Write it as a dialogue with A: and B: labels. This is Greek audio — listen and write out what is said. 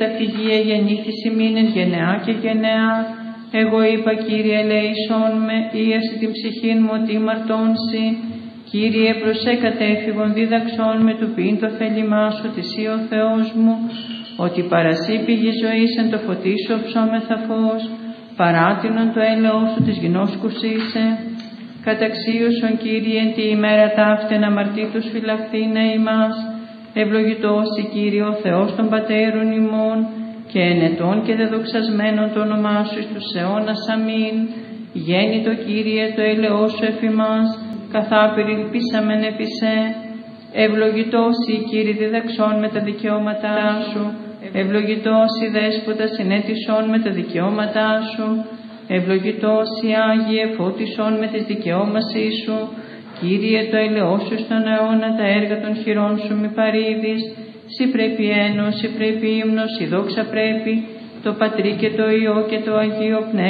A: Φυγεία γεννήθηση μήνεν γενεά και γενεά. Εγώ είπα, Κύριε, ελέησόν με, ίαση την ψυχήν μου ότι μαρτώνσει. Κύριε, προσέ κατέφυγον δίδαξόν με του πίν το θέλημά σου, ότι εσύ ο Θεός μου, ότι παρασύ πηγή ζωής εν το φωτίσου ψώμεθα φως, παράτηνον το έλεος σου της γινώσκους είσαι. Καταξίωσον, Κύριε, εν τη ημέρα ταύτεν αμαρτήτους φυλαχθήνε ημάς. Ευλογητός η Κύριε ο Θεός των πατέρων ημών, και ενετών και δεδοξασμένων το όνομά σου εις τους αιώνας. Αμήν. Γέννητο, Κύριε, το έλεος σου εφ' ημάς, καθάπηρ ελπίσαμεν επί σε. Ευλογητός η Κύριε διδαξών με τα δικαιώματά σου, ευλογητός η Δέσποτα συνέτησών με τα δικαιώματά σου, ευλογητός η Άγιε φώτισών με τις δικαιώμασή σου. Κύριε, το έλεος σου στον αιώνα, τα έργα των χειρών σου μη παρήδεις. Συ πρέπει ένος, συ πρέπει ύμνος, η δόξα πρέπει, το Πατρί και το Υιό και το Αγίο Πνεύμα.